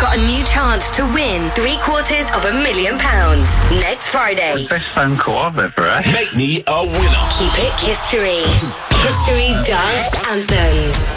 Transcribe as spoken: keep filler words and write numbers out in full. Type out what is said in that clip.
got a new chance to win three quarters of a million pounds next Friday. Best phone call I've ever had. Make me a winner. Keep it history. History Dance Anthems.